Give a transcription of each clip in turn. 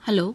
Hello.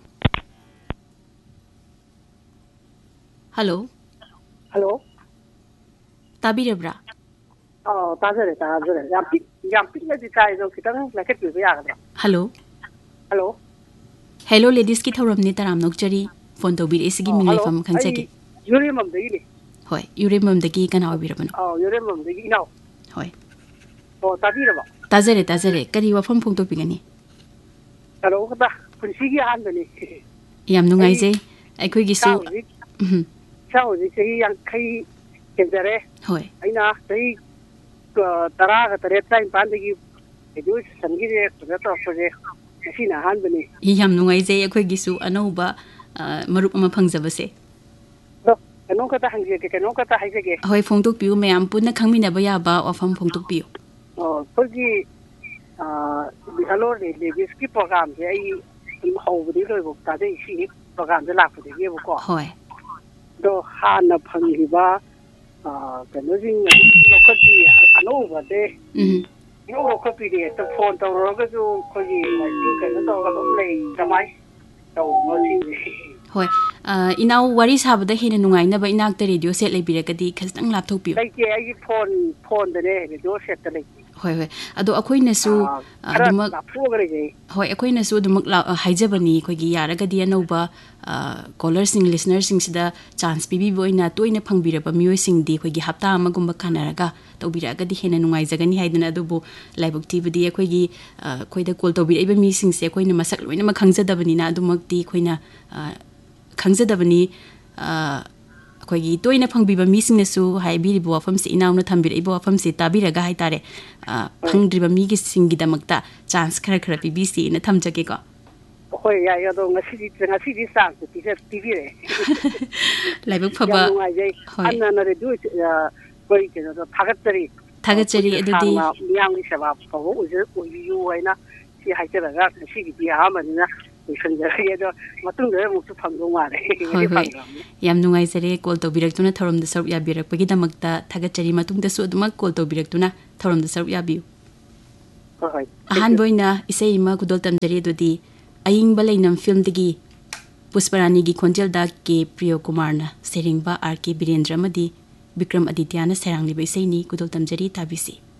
Hello. Hello. Tabirabra. Oh, tazere. Yam ping na ditay do kitang lakit bi ya ga. Hello. Hello. Hello ladies ki thoram ni taram nokchari phone to bir isigi min lefam khanjagi. Yuri mam de ni. Hoi, yure mam dagi kana obirabano. Oh, yuri mam de inaw. Hoi. Oh, tabiraba. Tazere kari wafam phong to pigani. Hello ka punsigi han ni. Yam nungai je aikoi gi su. Chao ji sei yang kai kendare. Hoi. Aina sei tara ga tare tsain pandagi edu sangi je to je sina han ni. Yam nungai je aikoi gi su anauba marup ama phangjabase. Kanong ka ta hangje ke kanong ka ta haije ke. Hoi phong tok piu mayam punna khangmina ba ya ba wafam phong tok piu. Oh, pagi bihalor le biski program je ai im hobudi loi bu ta dei si program je lak de ye bu ko. Hoi. Do hana phangi ba kano jing lokati ano ba de. Yo lokati de to phone to ro ga ju ko ji mai ka to ga dom lei samai to mo si. Hoi. Inaw wari sabada hina nungai na ba inak ta radio set le birakadi khastang laptop piu. Lai ke ai phone de ne radio set ta lei. Hoi. Ado akoina su adumak hoi akoina su adumak haijabani khogi yaragadi anoba callers sing listeners sing sida chance pibi boina toina phangbiraba mioi sing di khogi hapta amagumba khanaraga tobiragadi hena nungai jagani haidana adubu laibuk tibdi khogi khoida call tobiraiba mi sing se khoina masak loina ma khangjadabani na adumak di khoina khangjadabani khogi toina phangbiba mi sing nesu haibiri bo afam se inauna thambira ibo afam se tabiraga haitare phangdriba mi gi singi damakta chance khara pbc na thamjage ko hoi ya ya do ngasi di sang ti se tv re laibuk phaba hoi anna na re du koi ke do thagatsari adudi miyang ni saba pho u haina si haitara si gi ya manina yam nungai sare call to birak thorom da sarp ya birak pagi damakta thagachari matung da su aduma call to birak tuna thorom da sarp ya biu ahan boina isei ma kudol tamjari dodi aing balai film digi pusparani gi khonjel da ke priyo kumar na seringba rk birendra madi bikram aditya na serang libai sei ni kudol tamjari tabisi